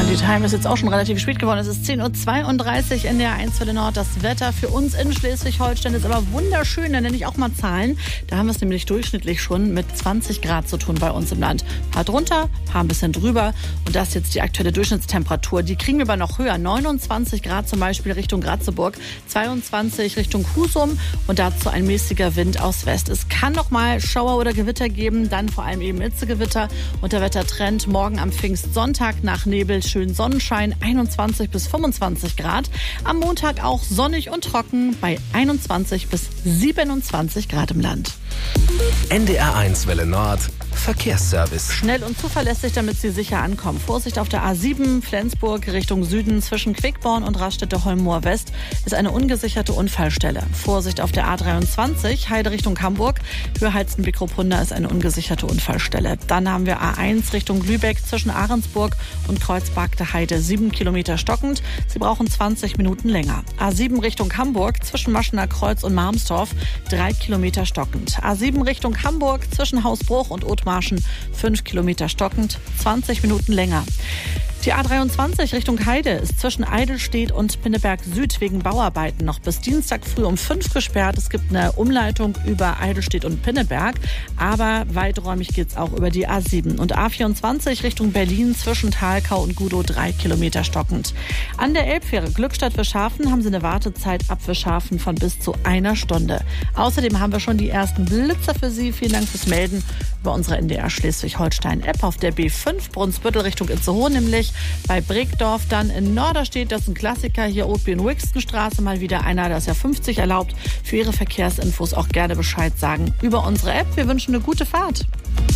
Die Time ist jetzt auch schon relativ spät geworden. Es ist 10.32 Uhr in der 1 für den Nord. Das Wetter für uns in Schleswig-Holstein ist aber wunderschön. Da nenne ich auch mal Zahlen. Da haben wir es nämlich durchschnittlich schon mit 20 Grad zu tun bei uns im Land. Ein paar drunter, ein paar ein bisschen drüber. Und das ist jetzt die aktuelle Durchschnittstemperatur. Die kriegen wir aber noch höher. 29 Grad zum Beispiel Richtung Ratzeburg, 22 Richtung Husum und dazu ein mäßiger Wind aus West. Es kann noch mal Schauer oder Gewitter geben, dann vor allem eben Hitzegewitter. Und der Wettertrend morgen am Pfingstsonntag nach Nebel schön Sonnenschein, 21 bis 25 Grad. Am Montag auch sonnig und trocken bei 21 bis 27 Grad im Land. NDR 1 Welle Nord, Verkehrsservice. Schnell und zuverlässig, damit Sie sicher ankommen. Vorsicht auf der A7 Flensburg Richtung Süden zwischen Quickborn und Raststätte-Holmmoor West ist eine ungesicherte Unfallstelle. Vorsicht auf der A23 Heide Richtung Hamburg. Höhe Heizen-Bickrupunda ist eine ungesicherte Unfallstelle. Dann haben wir A1 Richtung Lübeck zwischen Ahrensburg und Kreuzberg der Heide 7 Kilometer stockend. Sie brauchen 20 Minuten länger. A7 Richtung Hamburg zwischen Maschener Kreuz und Marmstorf 3 Kilometer stockend. A7 Richtung Hamburg zwischen Hausbruch und Othmarschen 5 Kilometer stockend, 20 Minuten länger. Die A23 Richtung Heide ist zwischen Eidelstedt und Pinneberg Süd wegen Bauarbeiten noch bis Dienstag früh um 5 gesperrt. Es gibt eine Umleitung über Eidelstedt und Pinneberg, aber weiträumig geht's auch über die A7. Und A24 Richtung Berlin zwischen Thalkau und Gudow 3 Kilometer stockend. An der Elbfähre Glückstadt-Wischhafen haben sie eine Wartezeit ab Wischhafen von bis zu 1 Stunde. Außerdem haben wir schon die ersten Blitzer für Sie. Vielen Dank fürs Melden über unsere NDR Schleswig-Holstein-App auf der B5 Brunsbüttel Richtung Itzehoe, nämlich bei Bregdorf. Dann in Norderstedt, das ist ein Klassiker, hier Othbien-Wixton-Straße, mal wieder einer, das ja 50 erlaubt. Für Ihre Verkehrsinfos auch gerne Bescheid sagen über unsere App. Wir wünschen eine gute Fahrt.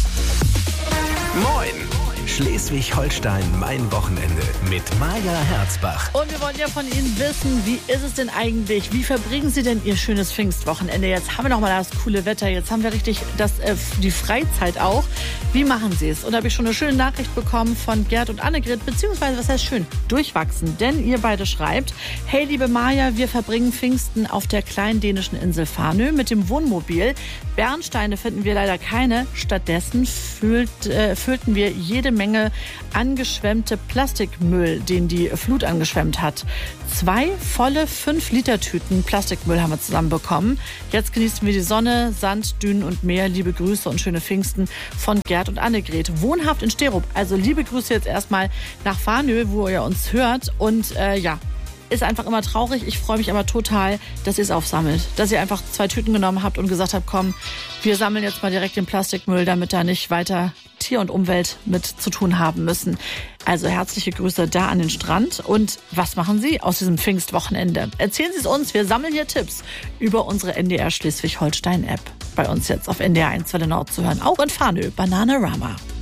Moin! Schleswig-Holstein, mein Wochenende mit Maja Herzbach. Und wir wollen ja von Ihnen wissen, wie ist es denn eigentlich? Wie verbringen Sie denn Ihr schönes Pfingstwochenende? Jetzt haben wir noch mal das coole Wetter, jetzt haben wir richtig die Freizeit auch. Wie machen Sie es? Und da habe ich schon eine schöne Nachricht bekommen von Gerd und Annegret, beziehungsweise, was heißt schön, durchwachsen. Denn ihr beide schreibt: Hey, liebe Maja, wir verbringen Pfingsten auf der kleinen dänischen Insel Fanø mit dem Wohnmobil. Bernsteine finden wir leider keine. Stattdessen füllten wir jede Menge angeschwemmte Plastikmüll, den die Flut angeschwemmt hat. 2 volle 5-Liter-Tüten Plastikmüll haben wir zusammen bekommen. Jetzt genießen wir die Sonne, Sand, Dünen und Meer. Liebe Grüße und schöne Pfingsten von Gerd und Annegret. Wohnhaft in Sterup. Also liebe Grüße jetzt erstmal nach Fanø, wo ihr uns hört. Und ist einfach immer traurig. Ich freue mich aber total, dass ihr es aufsammelt. Dass ihr einfach 2 Tüten genommen habt und gesagt habt, komm, wir sammeln jetzt mal direkt den Plastikmüll, damit da nicht weiter Tier und Umwelt mit zu tun haben müssen. Also herzliche Grüße da an den Strand. Und was machen Sie aus diesem Pfingstwochenende? Erzählen Sie es uns. Wir sammeln hier Tipps über unsere NDR Schleswig-Holstein-App. Bei uns jetzt auf NDR 1 Welle Nord zu hören. Auch in Fanø, Bananarama.